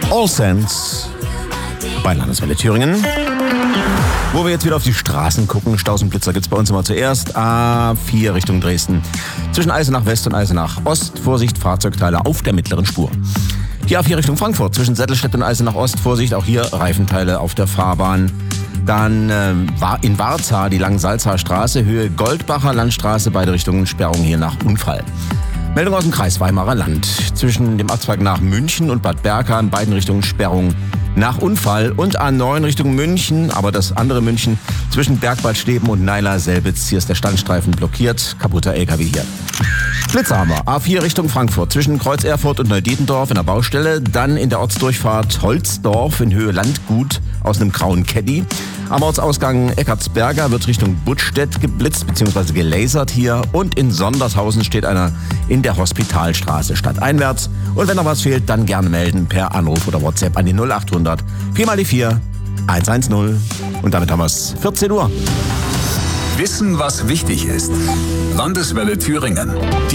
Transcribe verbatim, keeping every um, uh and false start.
All Saints bei Landeswelle Thüringen. Wo wir jetzt wieder auf die Straßen gucken, Staus und Blitzer gibt's bei uns immer zuerst. A vier Richtung Dresden. Zwischen Eisenach West und Eisenach Ost. Vorsicht, Fahrzeugteile auf der mittleren Spur. Die A vier Richtung Frankfurt. Zwischen Sättelstedt und Eisenach Ost. Vorsicht, auch hier Reifenteile auf der Fahrbahn. Dann äh, in Warzar die Langensalzer Straße, Höhe Goldbacher Landstraße, beide Richtungen Sperrung hier nach Unfall. Meldung aus dem Kreis Weimarer Land. Zwischen dem Abzweig nach München und Bad Berka in beiden Richtungen Sperrung nach Unfall. Und A neun Richtung München, aber das andere München, zwischen Bergbadsteben und Neiler-Selbitz. Hier ist der Standstreifen blockiert, kaputter L K W hier. Blitzer haben wir. A vier Richtung Frankfurt, zwischen Kreuz Erfurt und Neudietendorf in der Baustelle. Dann in der Ortsdurchfahrt Holzdorf in Höhe Landgut aus einem grauen Caddy. Am Ortsausgang Eckartsberger wird Richtung Buttstedt geblitzt bzw. gelasert hier. Und in Sondershausen steht einer in der Hospitalstraße stadteinwärts. Und wenn noch was fehlt, dann gerne melden per Anruf oder WhatsApp an die null acht hundert vier mal die vier eins eins null. Und damit haben wir es vierzehn Uhr. Wissen, was wichtig ist. Landeswelle Thüringen.